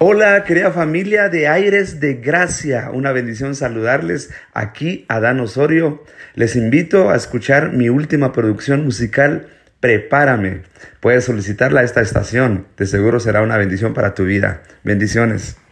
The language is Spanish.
Hola, querida familia de Aires de Gracia. Una bendición saludarles. Aquí Adán Osorio. Les invito a escuchar mi última producción musical, Prepárame. Puedes solicitarla a esta estación. De seguro será una bendición para tu vida. Bendiciones.